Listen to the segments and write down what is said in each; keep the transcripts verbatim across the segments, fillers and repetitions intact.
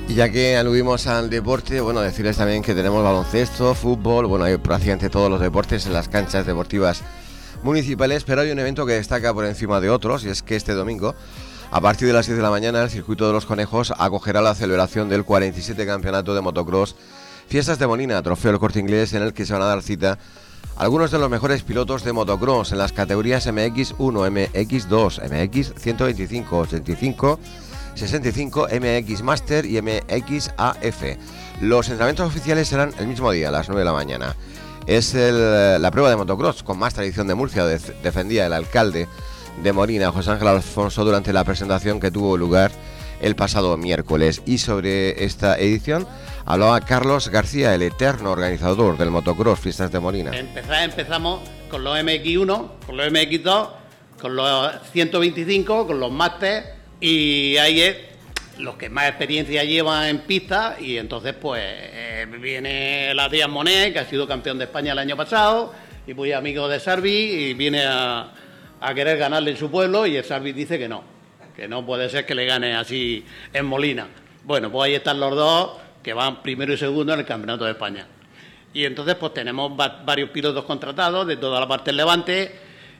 Y ya que aludimos al deporte, bueno, decirles también que tenemos baloncesto, fútbol, bueno, hay prácticamente todos los deportes en las canchas deportivas municipales, pero hay un evento que destaca por encima de otros, y es que este domingo, a partir de las seis de la mañana, el Circuito de los Conejos acogerá la celebración del cuarenta y siete Campeonato de Motocross Fiestas de Molina, trofeo El Corte Inglés, en el que se van a dar cita algunos de los mejores pilotos de motocross en las categorías eme equis uno, eme equis dos, eme equis ciento veinticinco, ochenta y cinco, sesenta y cinco, eme equis Master y eme equis A F. Los entrenamientos oficiales serán el mismo día, a las nueve de la mañana. Es el, la prueba de motocross con más tradición de Murcia, de, defendía el alcalde de Molina, José Ángel Alfonso, durante la presentación que tuvo lugar el pasado miércoles. Y sobre esta edición hablaba Carlos García, el eterno organizador del motocross Fiestas de Molina. Empezar, empezamos con los eme equis uno, con los eme equis dos, con los ciento veinticinco, con los Master, y ahí es los que más experiencia llevan en pista. Y entonces pues eh, viene la Díaz Monet, que ha sido campeón de España el año pasado y muy amigo de Sarvi, y viene a, a querer ganarle en su pueblo, y el Sarvi dice que no, que no puede ser que le gane así en Molina. Bueno, pues ahí están los dos que van primero y segundo en el Campeonato de España. Y entonces pues tenemos va- varios pilotos contratados de toda la parte del Levante,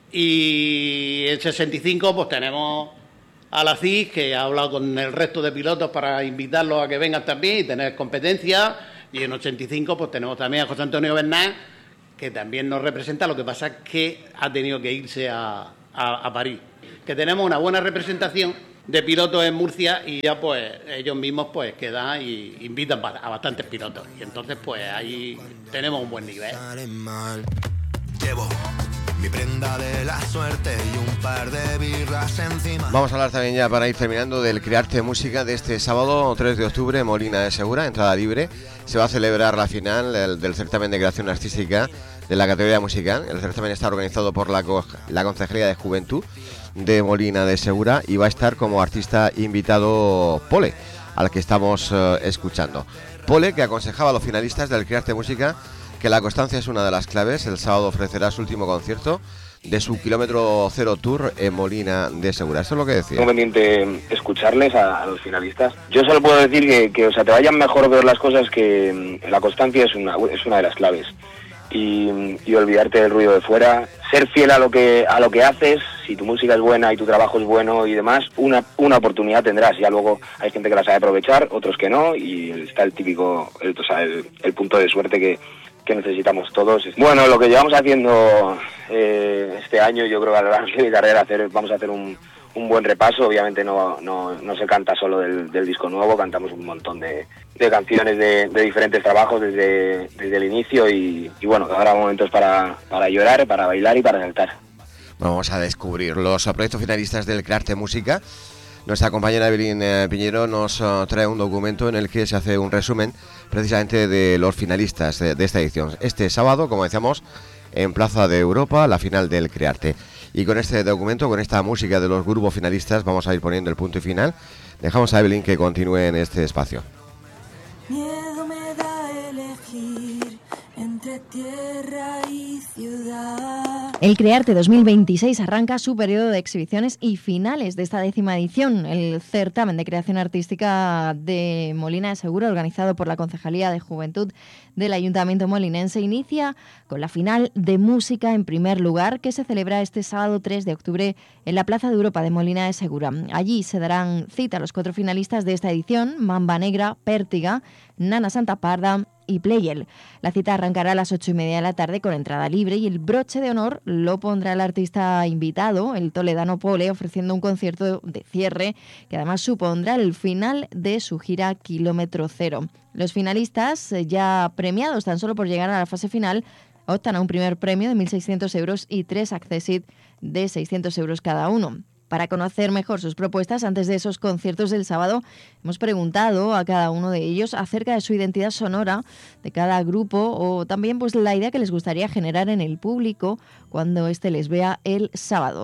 y en sesenta y cinco pues tenemos a la C I S, que ha hablado con el resto de pilotos para invitarlos a que vengan también y tener competencia, y en ochenta y cinco pues tenemos también a José Antonio Bernal, que también nos representa. Lo que pasa es que ha tenido que irse a, a, a París. Que tenemos una buena representación de pilotos en Murcia, y ya pues ellos mismos pues quedan y invitan a bastantes pilotos, y entonces pues ahí tenemos un buen nivel. Llevo mi prenda de la suerte y un par de birras encima. Vamos a hablar también, ya para ir terminando, del Crearte Música de este sábado tres de octubre, Molina de Segura, entrada libre. Se va a celebrar la final del, del certamen de creación artística de la categoría musical. El certamen está organizado por la, la Concejalía de Juventud de Molina de Segura, y va a estar como artista invitado Pole, al que estamos uh, escuchando. Pole, que aconsejaba a los finalistas del Crearte Música que la constancia es una de las claves. El sábado ofrecerá su último concierto de su kilómetro cero tour en Molina de Segura. Eso es lo que decía. Es conveniente escucharles a, a los finalistas. Yo solo puedo decir que, que o sea, te vayan mejor o peor las cosas, que la constancia es una, es una de las claves. Y, y olvidarte del ruido de fuera, ser fiel a lo que a lo que haces. Si tu música es buena y tu trabajo es bueno y demás, una una oportunidad tendrás. Ya luego hay gente que la sabe aprovechar, otros que no, y está el típico, el, o sea, el, el punto de suerte que que necesitamos todos. Bueno, lo que llevamos haciendo eh, este año, yo creo que a lo largo de mi carrera hacer, vamos a hacer un, un buen repaso. Obviamente no, no, no se canta solo del, del disco nuevo, cantamos un montón de, de canciones de, de diferentes trabajos desde, desde el inicio, y, y bueno, habrá momentos para, para llorar, para bailar y para saltar. Vamos a descubrir los proyectos finalistas del Crearte Música. Nuestra compañera Evelyn eh, Piñero nos uh, trae un documento en el que se hace un resumen precisamente de los finalistas de, de esta edición. Este sábado, como decíamos, en Plaza de Europa, la final del Crearte. Y con este documento, con esta música de los grupos finalistas, vamos a ir poniendo el punto y final. Dejamos a Evelyn que continúe en este espacio. Miedo me da elegir entre tierra y ciudad. El Crearte dos mil veintiséis arranca su periodo de exhibiciones y finales de esta décima edición. El certamen de creación artística de Molina de Segura, organizado por la Concejalía de Juventud del Ayuntamiento molinense, inicia con la final de música en primer lugar, que se celebra este sábado tres de octubre en la Plaza de Europa de Molina de Segura. Allí se darán cita a los cuatro finalistas de esta edición: Mamba Negra, Pértiga, Nana Santa Parda y Playel. La cita arrancará a las ocho y media de la tarde con entrada libre, y el broche de honor lo pondrá el artista invitado, el toledano Pole, ofreciendo un concierto de cierre que además supondrá el final de su gira Kilómetro Cero. Los finalistas, ya premiados tan solo por llegar a la fase final, optan a un primer premio de mil seiscientos euros y tres accessit de seiscientos euros cada uno. Para conocer mejor sus propuestas antes de esos conciertos del sábado, hemos preguntado a cada uno de ellos acerca de su identidad sonora de cada grupo, o también pues la idea que les gustaría generar en el público cuando éste les vea el sábado.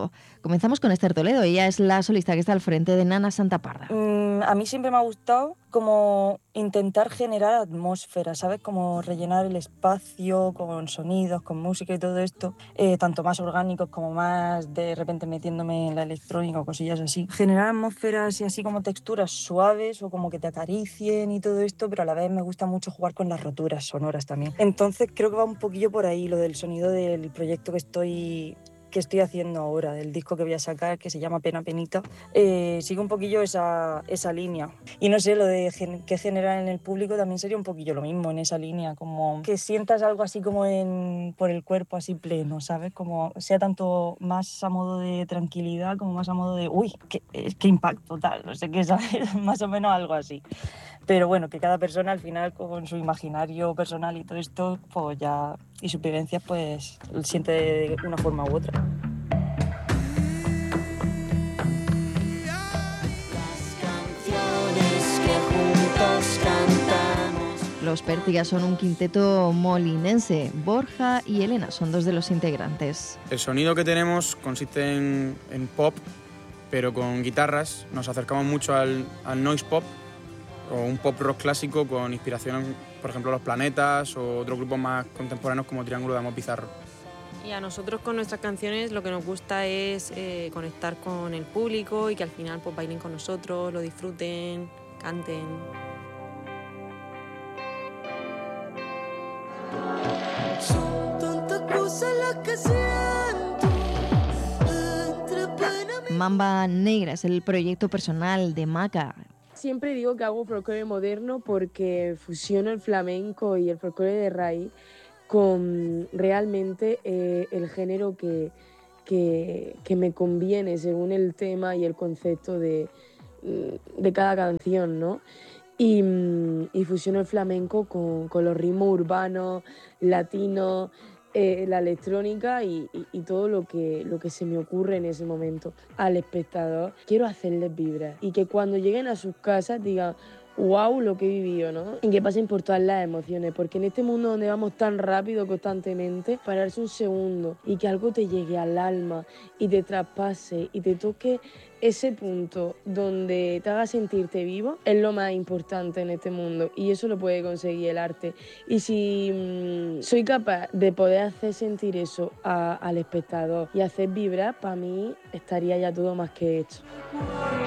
Comenzamos con Esther Toledo, ella es la solista que está al frente de Nana Santa Parda. Mm, a mí siempre me ha gustado como intentar generar atmósfera, ¿sabes? Como rellenar el espacio con sonidos, con música y todo esto, eh, tanto más orgánicos como más de repente metiéndome en la electrónica o cosillas así. Generar atmósferas y así como texturas suaves o como que te acaricien y todo esto, pero a la vez me gusta mucho jugar con las roturas sonoras también. Entonces creo que va un poquillo por ahí lo del sonido del proyecto que estoy... que estoy haciendo ahora, del disco que voy a sacar, que se llama Pena Penita, eh, sigue un poquillo esa, esa línea. Y no sé, lo de gen- que generar en el público también sería un poquillo lo mismo, en esa línea, como que sientas algo así como en, por el cuerpo así pleno, ¿sabes? Como sea tanto más a modo de tranquilidad como más a modo de, uy, qué, qué impacto, tal, no sé qué, ¿sabes? Más o menos algo así. Pero bueno, que cada persona al final con su imaginario personal y todo esto, pues ya, y sus vivencias, pues siente de una forma u otra. Los Pértigas son un quinteto molinense. Borja y Elena son dos de los integrantes. El sonido que tenemos consiste en, en pop, pero con guitarras. Nos acercamos mucho al, al noise pop, o un pop rock clásico con inspiración, por ejemplo, Los Planetas o otros grupos más contemporáneos como Triángulo de Amor Bizarro. Y a nosotros con nuestras canciones lo que nos gusta es eh, conectar con el público y que al final pues bailen con nosotros, lo disfruten, canten. Son tantas cosas las que siento entre pena y... Mamba Negra es el proyecto personal de Maca. Siempre digo que hago folclore moderno porque fusiono el flamenco y el folclore de raíz con realmente eh, el género que, que, que me conviene según el tema y el concepto de, de cada canción, ¿no? Y, y fusiono el flamenco con, con los ritmos urbanos, latinos, eh, la electrónica y, y, y todo lo que, lo que se me ocurre en ese momento. Al espectador quiero hacerles vibrar y que cuando lleguen a sus casas digan wow, lo que he vivido, ¿no? Y que pasen por todas las emociones, porque en este mundo donde vamos tan rápido constantemente, pararse un segundo y que algo te llegue al alma y te traspase y te toque ese punto donde te haga sentirte vivo es lo más importante en este mundo y eso lo puede conseguir el arte. Y si mmm, soy capaz de poder hacer sentir eso a, al espectador y hacer vibrar, para mí estaría ya todo más que hecho.